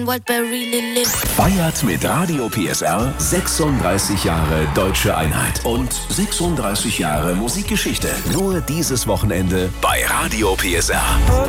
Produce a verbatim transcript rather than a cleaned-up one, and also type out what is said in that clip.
what they really live. Feiert mit Radio P S R sechsunddreißig Jahre Deutsche Einheit und sechsunddreißig Jahre Musikgeschichte. Nur dieses Wochenende bei Radio P S R.